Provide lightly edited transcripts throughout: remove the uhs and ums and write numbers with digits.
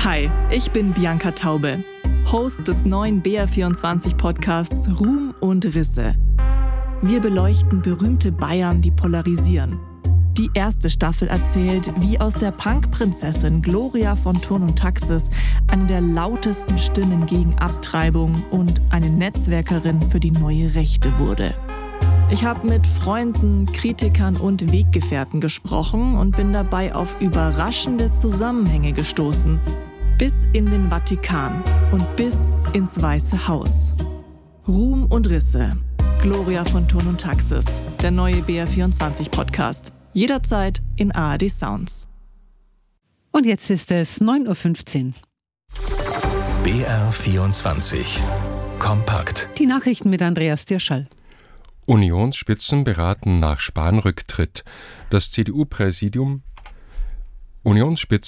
Hi, ich bin Bianca Taube, Host des neuen BR24-Podcasts Ruhm und Risse. Wir beleuchten berühmte Bayern, die polarisieren. Die erste Staffel erzählt, wie aus der Punk-Prinzessin Gloria von Thurn und Taxis eine der lautesten Stimmen gegen Abtreibung und eine Netzwerkerin für die neue Rechte wurde. Ich habe mit Freunden, Kritikern und Weggefährten gesprochen und bin dabei auf überraschende Zusammenhänge gestoßen. Bis in den Vatikan und bis ins Weiße Haus. Ruhm und Risse. Gloria von Thurn und Taxis. Der neue BR24-Podcast. Jederzeit in ARD Sounds. Und jetzt ist es 9.15 Uhr. BR24 Kompakt. Die Nachrichten mit Andreas Dirschall. Unionsspitzen beraten nach Spahn-Rücktritt. Das CDU-Präsidium und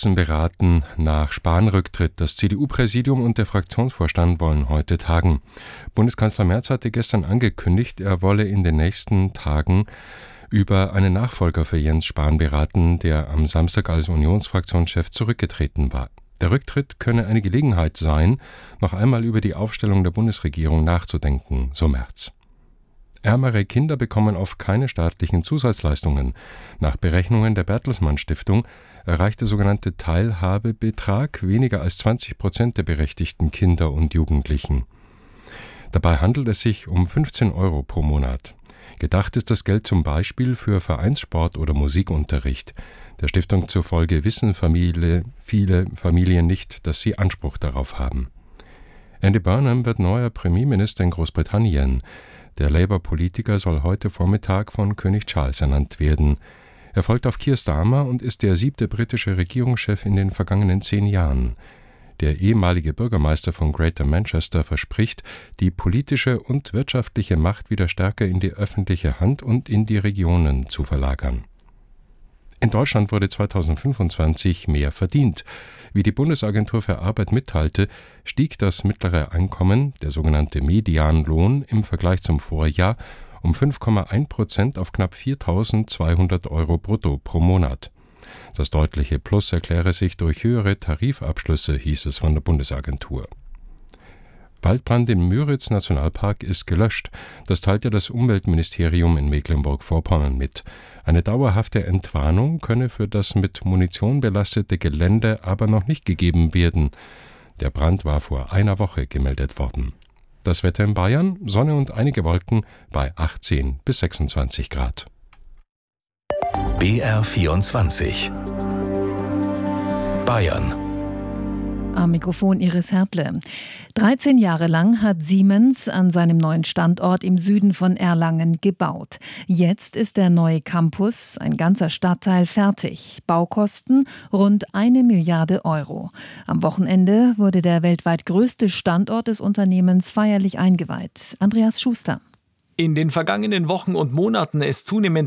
der Fraktionsvorstand wollen heute tagen. Bundeskanzler Merz hatte gestern angekündigt, er wolle in den nächsten Tagen über einen Nachfolger für Jens Spahn beraten, der am Samstag als Unionsfraktionschef zurückgetreten war. Der Rücktritt könne eine Gelegenheit sein, noch einmal über die Aufstellung der Bundesregierung nachzudenken, so Merz. Ärmere Kinder bekommen oft keine staatlichen Zusatzleistungen. Nach Berechnungen der Bertelsmann Stiftung erreicht der sogenannte Teilhabebetrag weniger als 20% der berechtigten Kinder und Jugendlichen. Dabei handelt es sich um 15 Euro pro Monat. Gedacht ist das Geld zum Beispiel für Vereinssport oder Musikunterricht. Der Stiftung zufolge wissen viele Familien nicht, dass sie Anspruch darauf haben. Andy Burnham wird neuer Premierminister in Großbritannien. Der Labour-Politiker soll heute Vormittag von König Charles ernannt werden. Er folgt auf Keir Starmer und ist der 7. britische Regierungschef in den vergangenen 10 Jahren. Der ehemalige Bürgermeister von Greater Manchester verspricht, die politische und wirtschaftliche Macht wieder stärker in die öffentliche Hand und in die Regionen zu verlagern. In Deutschland wurde 2025 mehr verdient. Wie die Bundesagentur für Arbeit mitteilte, stieg das mittlere Einkommen, der sogenannte Medianlohn, im Vergleich zum Vorjahr um 5,1% auf knapp 4.200 Euro brutto pro Monat. Das deutliche Plus erkläre sich durch höhere Tarifabschlüsse, hieß es von der Bundesagentur. Waldbrand im Müritz-Nationalpark ist gelöscht. Das teilte das Umweltministerium in Mecklenburg-Vorpommern mit. Eine dauerhafte Entwarnung könne für das mit Munition belastete Gelände aber noch nicht gegeben werden. Der Brand war vor einer Woche gemeldet worden. Das Wetter in Bayern: Sonne und einige Wolken bei 18 bis 26 Grad. BR24 Bayern. Am Mikrofon Iris Hertle. 13 Jahre lang hat Siemens an seinem neuen Standort im Süden von Erlangen gebaut. Jetzt ist der neue Campus, ein ganzer Stadtteil, fertig. Baukosten rund 1 Milliarde Euro. Am Wochenende wurde der weltweit größte Standort des Unternehmens feierlich eingeweiht. Andreas Schuster. In den vergangenen Wochen und Monaten ist zunehmend